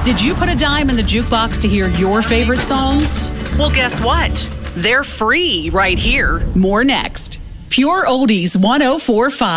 Did you put a dime in the jukebox to hear your favorite songs? Well, guess what? They're free right here. More next. Pure Oldies 104.5.